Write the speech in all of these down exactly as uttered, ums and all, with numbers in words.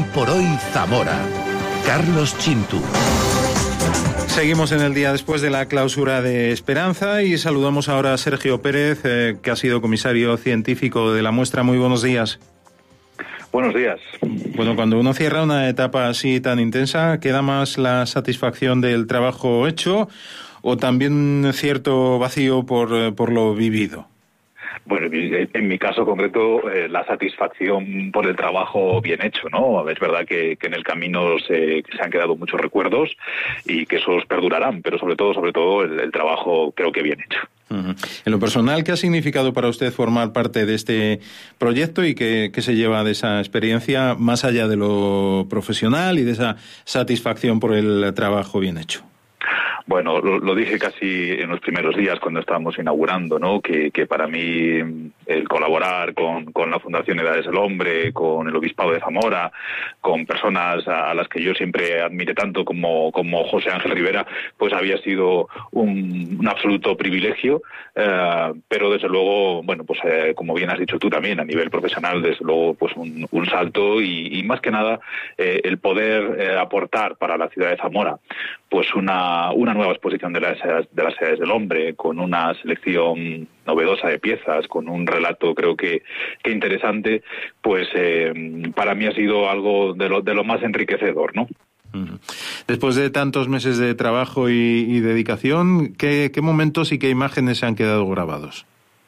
por hoy Zamora. Carlos Chintu. Seguimos en el día después de la clausura de Esperanza y saludamos ahora a Sergio Pérez, eh, que ha sido comisario científico de la muestra. Muy buenos días. Buenos días. Bueno, cuando uno cierra una etapa así tan intensa, ¿queda más la satisfacción del trabajo hecho o también cierto vacío por, por lo vivido? Bueno, en mi caso concreto, eh, la satisfacción por el trabajo bien hecho, ¿no? Es verdad que, que en el camino se, se han quedado muchos recuerdos y que esos perdurarán, pero sobre todo, sobre todo, el, el trabajo creo que bien hecho. Uh-huh. En lo personal, ¿qué ha significado para usted formar parte de este proyecto y qué, qué se lleva de esa experiencia más allá de lo profesional y de esa satisfacción por el trabajo bien hecho? Bueno, lo, lo dije casi en los primeros días cuando estábamos inaugurando, ¿no? Que, que para mí el colaborar con, con la Fundación Edades del Hombre, con el Obispado de Zamora, con personas a, a las que yo siempre admiré tanto como, como José Ángel Rivera, pues había sido un, un absoluto privilegio, eh, pero desde luego, bueno, pues eh, como bien has dicho tú también, a nivel profesional, desde luego, pues un, un salto y, y más que nada eh, el poder eh, aportar para la ciudad de Zamora, pues una, una nueva exposición de las, de las edades del hombre, con una selección novedosa de piezas, con un relato creo que, que interesante, pues eh, para mí ha sido algo de lo, de lo más enriquecedor, ¿no? Después de tantos meses de trabajo y, y dedicación, ¿qué, qué momentos y qué imágenes se han quedado grabados?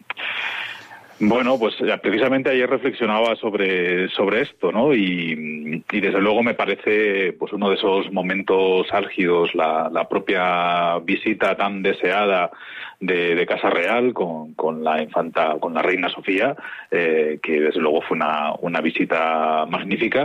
Bueno, pues precisamente ayer reflexionaba sobre sobre esto, ¿no? Y, y desde luego me parece pues uno de esos momentos álgidos, la, la propia visita tan deseada de, de Casa Real con, con la infanta, con la reina Sofía, eh, que desde luego fue una, una visita magnífica.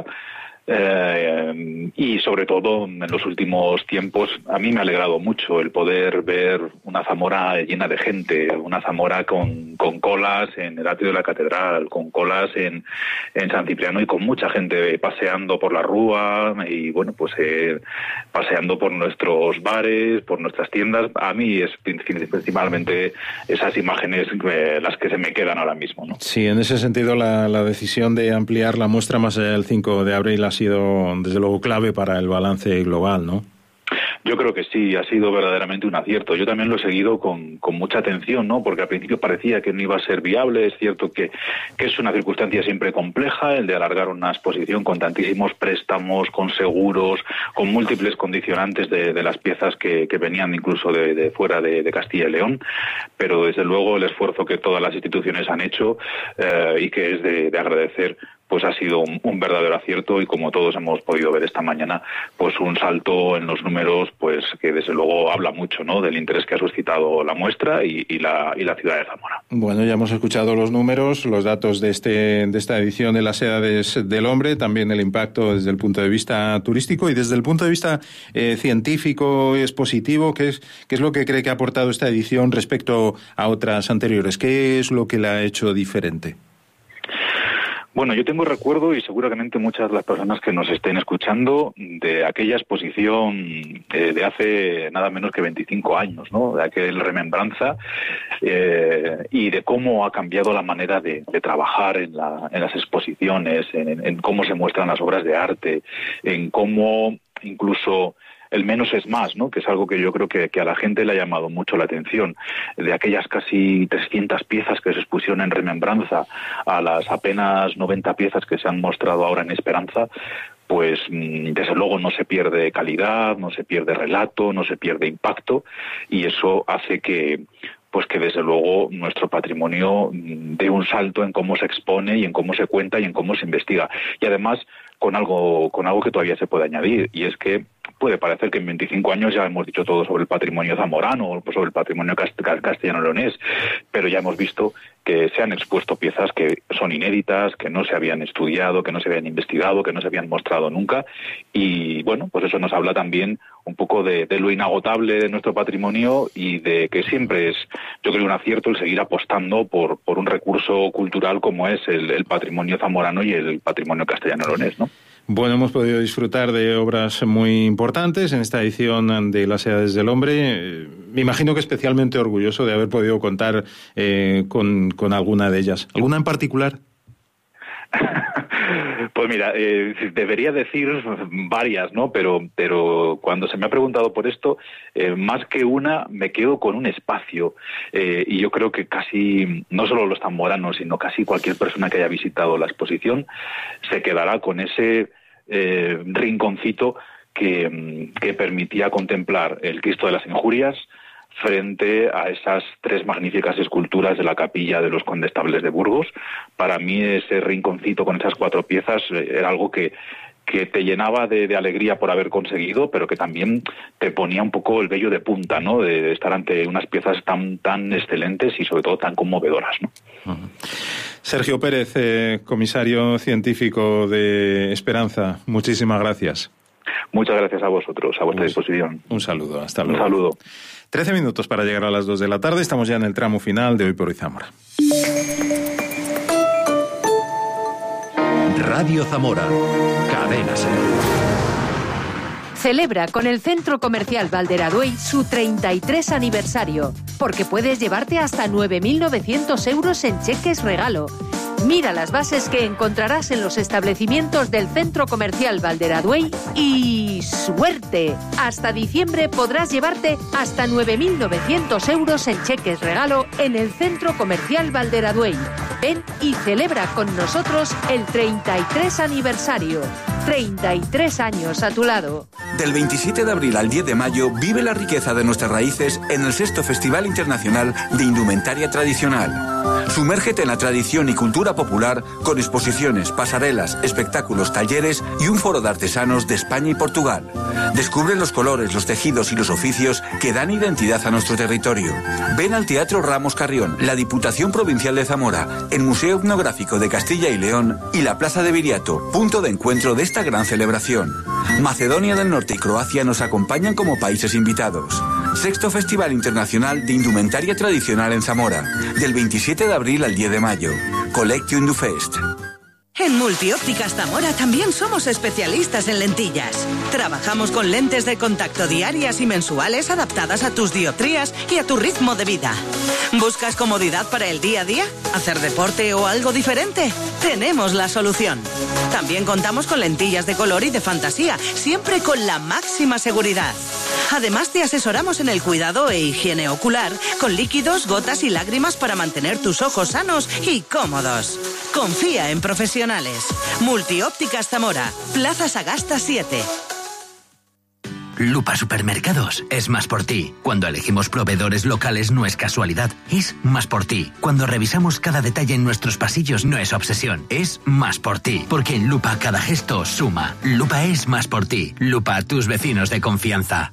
Eh, y sobre todo en los últimos tiempos a mí me ha alegrado mucho el poder ver una Zamora llena de gente, una Zamora con, con colas en el atrio de la catedral, con colas en, en San Cipriano y con mucha gente paseando por la rúa y bueno, pues eh, paseando por nuestros bares, por nuestras tiendas. A mí es principalmente esas imágenes eh, las que se me quedan ahora mismo, ¿no? Sí, en ese sentido la, la decisión de ampliar la muestra más allá del cinco de abril ha sido desde luego clave para el balance global, ¿no? Yo creo que sí, ha sido verdaderamente un acierto. Yo también lo he seguido con, con mucha atención, ¿no? Porque al principio parecía que no iba a ser viable. Es cierto que, que es una circunstancia siempre compleja, el de alargar una exposición con tantísimos préstamos, con seguros, con múltiples condicionantes de, de las piezas que, que venían incluso de, de fuera de, de Castilla y León. Pero desde luego el esfuerzo que todas las instituciones han hecho eh, y que es de, de agradecer, pues ha sido un, un verdadero acierto y como todos hemos podido ver esta mañana, pues un salto en los números, pues que desde luego habla mucho, ¿no? Del interés que ha suscitado la muestra y, y la y la ciudad de Zamora. Bueno, ya hemos escuchado los números, los datos de este de esta edición de las Edades del Hombre, también el impacto desde el punto de vista turístico y desde el punto de vista eh, científico y expositivo. ¿Qué es qué es lo que cree que ha aportado esta edición respecto a otras anteriores? ¿Qué es lo que la ha hecho diferente? Bueno, yo tengo recuerdo, y seguramente muchas de las personas que nos estén escuchando, de aquella exposición eh, de hace nada menos que veinticinco años, ¿no? De aquel Remembranza, eh, y de cómo ha cambiado la manera de, de trabajar en, la, en las exposiciones, en, en cómo se muestran las obras de arte, en cómo incluso el menos es más, ¿no? Que es algo que yo creo que, que a la gente le ha llamado mucho la atención. De aquellas casi trescientas piezas que se expusieron en Remembranza a las apenas noventa piezas que se han mostrado ahora en Esperanza, pues desde luego no se pierde calidad, no se pierde relato, no se pierde impacto, y eso hace que pues que desde luego nuestro patrimonio dé un salto en cómo se expone y en cómo se cuenta y en cómo se investiga. Y además con algo con algo que todavía se puede añadir, y es que puede parecer que en veinticinco años ya hemos dicho todo sobre el patrimonio zamorano, sobre el patrimonio castellano-leonés, pero ya hemos visto que se han expuesto piezas que son inéditas, que no se habían estudiado, que no se habían investigado, que no se habían mostrado nunca, y bueno, pues eso nos habla también un poco de, de lo inagotable de nuestro patrimonio y de que siempre es, yo creo, un acierto el seguir apostando por, por un recurso cultural como es el, el patrimonio zamorano y el patrimonio castellano-leonés, ¿no? Bueno, hemos podido disfrutar de obras muy importantes en esta edición de las Edades del Hombre. Me imagino que especialmente orgulloso de haber podido contar eh, con, con alguna de ellas. ¿Alguna en particular? Pues mira, eh, debería decir varias, ¿no? Pero, pero cuando se me ha preguntado por esto, eh, más que una, me quedo con un espacio. Eh, y yo creo que casi, no solo los zamoranos, sino casi cualquier persona que haya visitado la exposición, se quedará con ese eh, rinconcito que, que permitía contemplar el Cristo de las Injurias frente a esas tres magníficas esculturas de la capilla de los condestables de Burgos. Para mí ese rinconcito con esas cuatro piezas era algo que, que te llenaba de, de alegría por haber conseguido, pero que también te ponía un poco el vello de punta, ¿no? De, de estar ante unas piezas tan, tan excelentes y sobre todo tan conmovedoras, ¿no? Uh-huh. Sergio Pérez, eh, comisario científico de Esperanza, muchísimas gracias. Muchas gracias a vosotros, a vuestra disposición. Un saludo, hasta luego. Un saludo. Trece minutos para llegar a las dos de la tarde, estamos ya en el tramo final de Hoy por Hoy Zamora. Radio Zamora, Cadena Ser. Celebra con el Centro Comercial Valderaduey su treinta y tres aniversario, porque puedes llevarte hasta nueve mil novecientos euros en cheques regalo. Mira las bases que encontrarás en los establecimientos del Centro Comercial Valderaduey y ¡suerte! Hasta diciembre podrás llevarte hasta nueve mil novecientos euros en cheques regalo en el Centro Comercial Valderaduey. Ven y celebra con nosotros el treinta y tres aniversario. treinta y tres años a tu lado. Del veintisiete de abril al diez de mayo vive la riqueza de nuestras raíces en el sexto Festival Internacional de Indumentaria Tradicional. Sumérgete en la tradición y cultura popular con exposiciones, pasarelas, espectáculos, talleres y un foro de artesanos de España y Portugal. Descubre los colores, los tejidos y los oficios que dan identidad a nuestro territorio. Ven al Teatro Ramos Carrión, la Diputación Provincial de Zamora, el Museo Etnográfico de Castilla y León y la Plaza de Viriato, punto de encuentro de esta gran celebración. Macedonia del Norte y Croacia nos acompañan como países invitados. Sexto Festival Internacional de Indumentaria Tradicional en Zamora, del veintisiete de abril al diez de mayo. Collectio Indufest. En Multiópticas Zamora también somos especialistas en lentillas. Trabajamos con lentes de contacto diarias y mensuales adaptadas a tus dioptrías y a tu ritmo de vida. ¿Buscas comodidad para el día a día? ¿Hacer deporte o algo diferente? Tenemos la solución. También contamos con lentillas de color y de fantasía, siempre con la máxima seguridad. Además, te asesoramos en el cuidado e higiene ocular, con líquidos, gotas y lágrimas para mantener tus ojos sanos y cómodos. Confía en profesionales. Multiópticas Zamora, Plaza Sagasta siete. Lupa Supermercados es más por ti. Cuando elegimos proveedores locales no es casualidad, es más por ti. Cuando revisamos cada detalle en nuestros pasillos no es obsesión, es más por ti. Porque en Lupa cada gesto suma. Lupa es más por ti. Lupa, tus vecinos de confianza.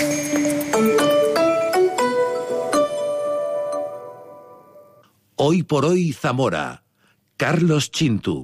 Hoy por Hoy Zamora. Carlos Chintu.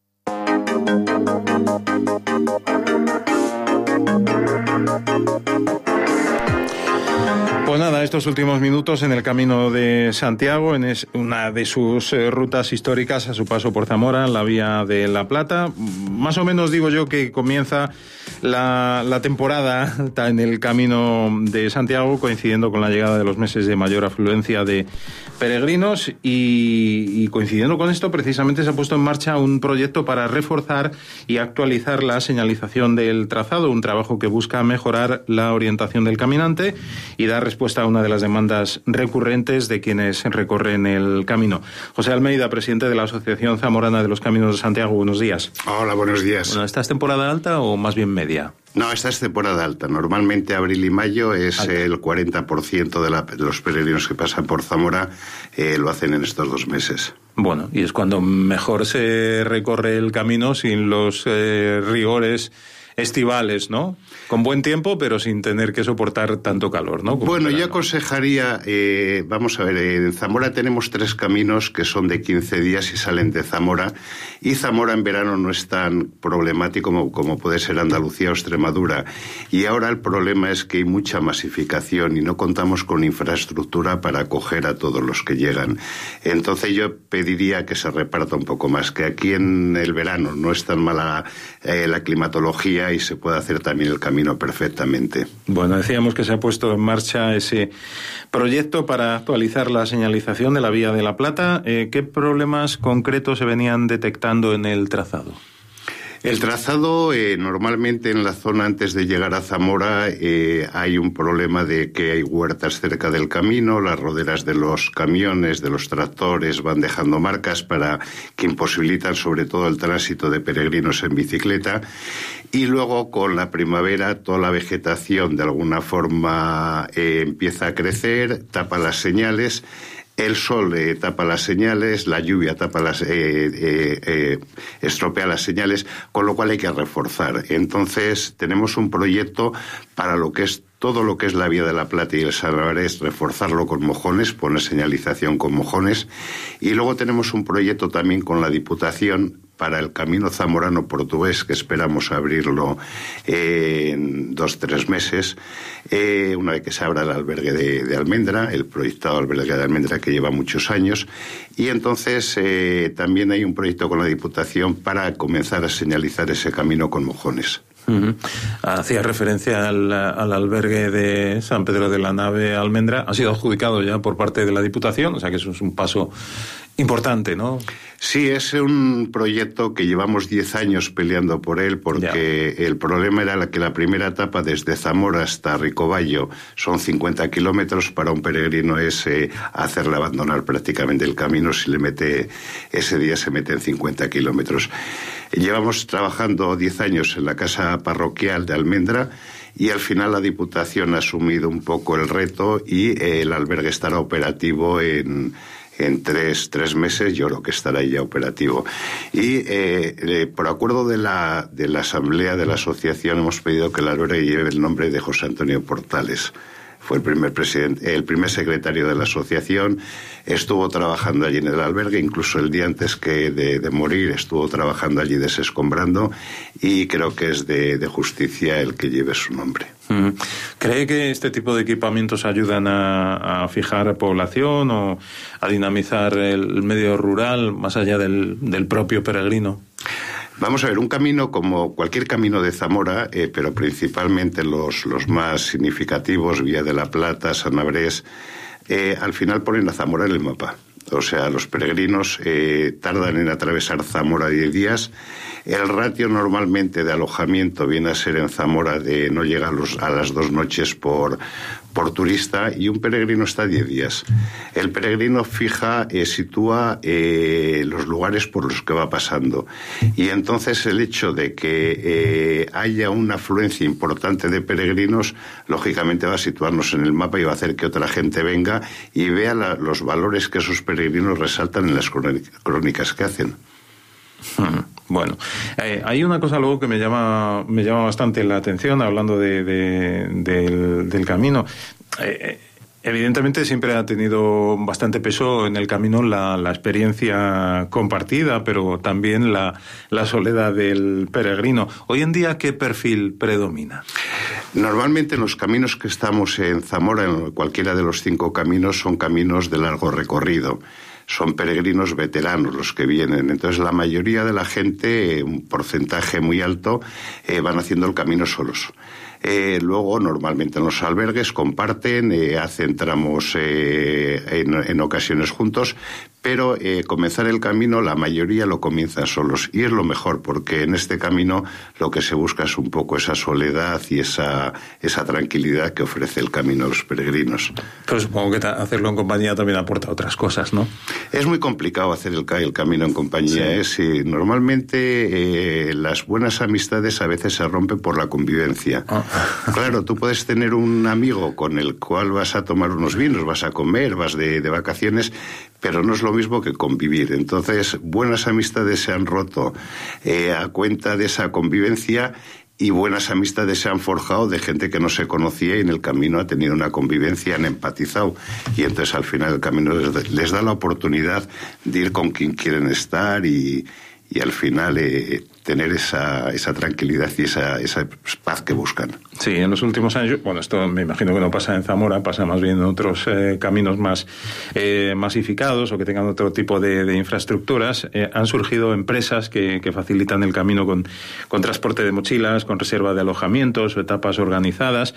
Pues nada, estos últimos minutos en el Camino de Santiago, en una de sus eh, rutas históricas a su paso por Zamora, la Vía de la Plata. Más o menos digo yo que comienza la, la temporada en el Camino de Santiago, coincidiendo con la llegada de los meses de mayor afluencia de peregrinos y, y coincidiendo con esto precisamente se ha puesto en marcha un proyecto para reforzar y actualizar la señalización del trazado, un trabajo que busca mejorar la orientación del caminante y dar respuesta a una de las demandas recurrentes de quienes recorren el camino. José Almeida, presidente de la Asociación Zamorana de los Caminos de Santiago, buenos días. Hola, buenos días. Bueno, ¿esta es temporada alta o más bien media? No, esta es temporada alta. Normalmente abril y mayo es alta. El cuarenta por ciento de, la, de los peregrinos que pasan por Zamora eh, lo hacen en estos dos meses. Bueno, y es cuando mejor se recorre el camino sin los eh, rigores estivales, ¿no? Con buen tiempo, pero sin tener que soportar tanto calor, ¿no? Como bueno, yo aconsejaría, eh, vamos a ver, en Zamora tenemos tres caminos que son de quince días y salen de Zamora, y Zamora en verano no es tan problemático como, como puede ser Andalucía o Extremadura, y ahora el problema es que hay mucha masificación y no contamos con infraestructura para acoger a todos los que llegan. Entonces yo pediría que se reparta un poco más, que aquí en el verano no es tan mala eh, la climatología y se puede hacer también el camino perfectamente. Bueno, decíamos que se ha puesto en marcha ese proyecto para actualizar la señalización de la Vía de la Plata. Eh, ¿Qué problemas concretos se venían detectando en el trazado? El trazado, eh, normalmente en la zona antes de llegar a Zamora eh, hay un problema de que hay huertas cerca del camino, las roderas de los camiones, de los tractores van dejando marcas para que imposibilitan sobre todo el tránsito de peregrinos en bicicleta, y luego con la primavera toda la vegetación de alguna forma eh, empieza a crecer, tapa las señales. El sol eh, tapa las señales, la lluvia tapa las, eh, eh, eh, estropea las señales, con lo cual hay que reforzar. Entonces tenemos un proyecto para lo que es todo lo que es la Vía de la Plata y el Salvarés, reforzarlo con mojones, poner señalización con mojones, y luego tenemos un proyecto también con la Diputación para el camino zamorano-portugués, que esperamos abrirlo eh, en dos, tres meses, eh, una vez que se abra el albergue de, de Almendra, el proyectado albergue de Almendra que lleva muchos años, y entonces eh, también hay un proyecto con la Diputación para comenzar a señalizar ese camino con mojones. Uh-huh. Hacía referencia al, al albergue de San Pedro de la Nave Almendra. Ha sido adjudicado ya por parte de la Diputación, o sea que eso es un paso importante, ¿no? Sí, es un proyecto que llevamos diez años peleando por él, porque ya. El problema era la que la primera etapa desde Zamora hasta Ricoballo son cincuenta kilómetros, para un peregrino es eh, hacerle abandonar prácticamente el camino, si le mete, ese día se mete en cincuenta kilómetros. Llevamos trabajando diez años en la casa parroquial de Almendra, y al final la Diputación ha asumido un poco el reto y eh, el albergue estará operativo en... En tres, tres meses yo creo que estará ya operativo. Y eh, eh, por acuerdo de la, de la Asamblea de la Asociación hemos pedido que el albergue lleve el nombre de José Antonio Portales. Fue el primer presidente, el primer secretario de la asociación, estuvo trabajando allí en el albergue, incluso el día antes que de, de morir estuvo trabajando allí desescombrando, y creo que es de, de justicia el que lleve su nombre. ¿Cree que este tipo de equipamientos ayudan a, a fijar población o a dinamizar el medio rural más allá del, del propio peregrino? Vamos a ver, un camino como cualquier camino de Zamora, eh, pero principalmente los, los más significativos, Vía de la Plata, San Abrés, eh, al final ponen a Zamora en el mapa. O sea, los peregrinos eh, tardan en atravesar Zamora diez días. El ratio normalmente de alojamiento viene a ser en Zamora de no llega a, los, a las dos noches por, por turista, y un peregrino está diez días. El peregrino fija, eh, sitúa eh, los lugares por los que va pasando. Y entonces el hecho de que eh, haya una afluencia importante de peregrinos, lógicamente va a situarnos en el mapa y va a hacer que otra gente venga y vea la, los valores que esos peregrinos resaltan en las crónicas que hacen. Bueno, eh, hay una cosa luego que me llama me llama bastante la atención, hablando de, de, del, del camino. Eh, evidentemente siempre ha tenido bastante peso en el camino la, la experiencia compartida, pero también la, la soledad del peregrino. Hoy en día, ¿qué perfil predomina? Normalmente en los caminos que estamos en Zamora, en cualquiera de los cinco caminos, son caminos de largo recorrido. Son peregrinos veteranos los que vienen. Entonces la mayoría de la gente, un porcentaje muy alto, eh, van haciendo el camino solos. Eh, luego, normalmente en los albergues comparten, eh, hacen tramos eh, en, en ocasiones juntos, pero eh, comenzar el camino, la mayoría lo comienzan solos, y es lo mejor, porque en este camino lo que se busca es un poco esa soledad y esa, esa tranquilidad que ofrece el camino a los peregrinos. Pero supongo que hacerlo en compañía también aporta otras cosas, ¿no? Es muy complicado hacer el, el camino en compañía. Sí. ¿eh? Sí, normalmente eh, las buenas amistades a veces se rompen por la convivencia. Oh. Claro, tú puedes tener un amigo con el cual vas a tomar unos vinos, vas a comer, vas de, de vacaciones, pero no es lo mismo que convivir. Entonces, buenas amistades se han roto eh, a cuenta de esa convivencia, y buenas amistades se han forjado de gente que no se conocía y en el camino ha tenido una convivencia, han empatizado, y entonces al final el camino les, les da la oportunidad de ir con quien quieren estar y, y al final eh, tener esa, esa tranquilidad y esa, esa paz que buscan. Sí, en los últimos años, bueno, esto me imagino que no pasa en Zamora, pasa más bien en otros eh, caminos más eh, masificados o que tengan otro tipo de, de infraestructuras. Eh, han surgido empresas que, que facilitan el camino con, con transporte de mochilas, con reserva de alojamientos o etapas organizadas.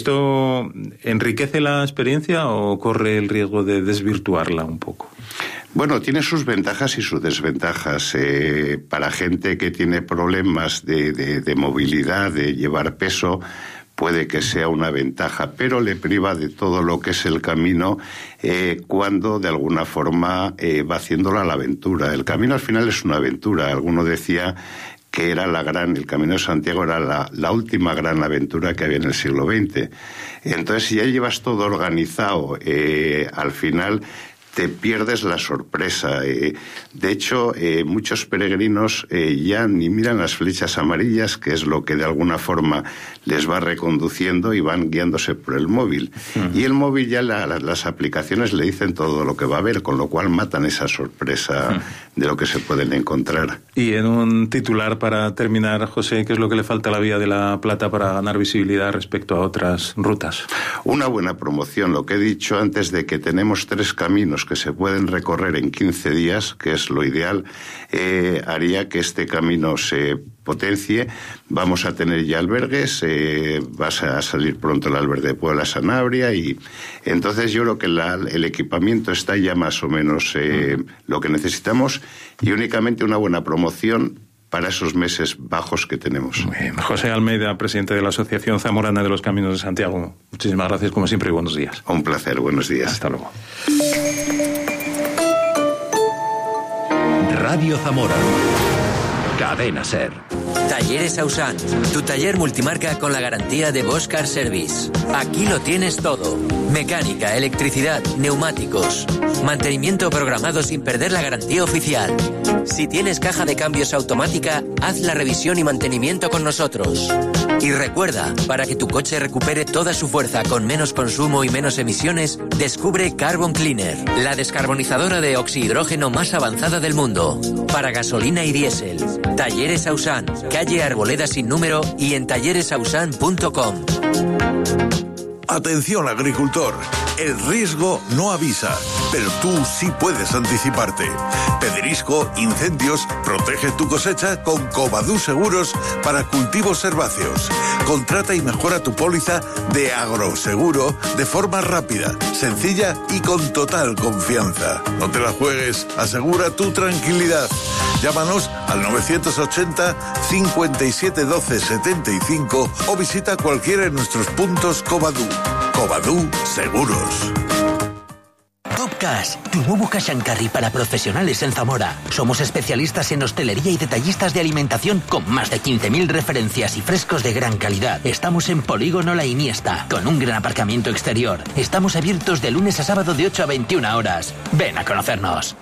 ¿Esto enriquece la experiencia o corre el riesgo de desvirtuarla un poco? Bueno, tiene sus ventajas y sus desventajas. Eh, para gente que tiene problemas de, de, de movilidad, de llevar peso, puede que sea una ventaja, pero le priva de todo lo que es el camino eh, cuando de alguna forma eh, va haciéndolo a la aventura. El camino al final es una aventura. Alguno decía que era la gran, el Camino de Santiago era la, la última gran aventura que había en el siglo veinte. Entonces, si ya llevas todo organizado, eh, al final te pierdes la sorpresa. Eh, de hecho, eh, muchos peregrinos eh, ya ni miran las flechas amarillas, que es lo que de alguna forma les va reconduciendo, y van guiándose por el móvil. Uh-huh. Y el móvil ya la, la, las aplicaciones le dicen todo lo que va a haber, con lo cual matan esa sorpresa uh-huh. de lo que se pueden encontrar. Y en un titular para terminar, José, ¿qué es lo que le falta a la Vía de la Plata para ganar visibilidad respecto a otras rutas? Una buena promoción. Lo que he dicho antes de que tenemos tres caminos que se pueden recorrer en quince días, que es lo ideal, eh, haría que este camino se potencie. Vamos a tener ya albergues, eh, vas a salir pronto el albergue de Puebla Sanabria, y entonces yo creo que la, el equipamiento está ya más o menos eh, lo que necesitamos, y únicamente una buena promoción para esos meses bajos que tenemos. Muy bien. José Almeida, presidente de la Asociación Zamorana de los Caminos de Santiago. Muchísimas gracias, como siempre, y buenos días. Un placer, buenos días. Hasta luego. Radio Zamora. Cadena Ser. Talleres Ausan, tu taller multimarca con la garantía de Bosch Car Service. Aquí lo tienes todo. Mecánica, electricidad, neumáticos. Mantenimiento programado sin perder la garantía oficial. Si tienes caja de cambios automática, haz la revisión y mantenimiento con nosotros. Y recuerda, para que tu coche recupere toda su fuerza con menos consumo y menos emisiones, descubre Carbon Cleaner, la descarbonizadora de oxihidrógeno más avanzada del mundo. Para gasolina y diésel. Talleres Ausan, calle Arboleda sin número y en talleres ausan punto com. Atención, agricultor, el riesgo no avisa, pero tú sí puedes anticiparte. Pedrisco, incendios, protege tu cosecha con Covadú Seguros para cultivos herbáceos. Contrata y mejora tu póliza de agroseguro de forma rápida, sencilla y con total confianza. No te la juegues, asegura tu tranquilidad. Llámanos al novecientos ochenta, cincuenta y siete, doce, setenta y cinco o visita cualquiera de nuestros puntos Covadú. Covadú Seguros. Top Cash, tu nuevo cash and carry para profesionales en Zamora. Somos especialistas en hostelería y detallistas de alimentación con más de quince mil referencias y frescos de gran calidad. Estamos en Polígono La Iniesta, con un gran aparcamiento exterior. Estamos abiertos de lunes a sábado de ocho a veintiuna horas. Ven a conocernos.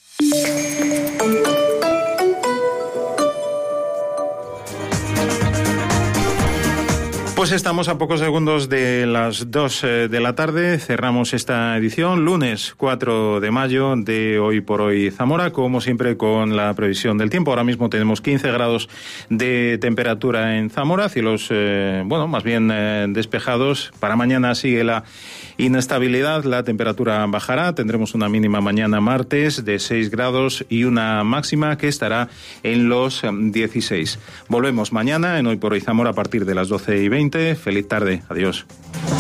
Pues estamos a pocos segundos de las dos de la tarde. Cerramos esta edición, lunes cuatro de mayo de Hoy por Hoy Zamora, como siempre con la previsión del tiempo. Ahora mismo tenemos quince grados de temperatura en Zamora, cielos, eh, bueno, más bien eh, despejados. Para mañana sigue la inestabilidad, la temperatura bajará. Tendremos una mínima mañana martes de seis grados y una máxima que estará en los dieciséis. Volvemos mañana en Hoy por Hoy Zamora a partir de las doce y veinte. Feliz tarde. Adiós.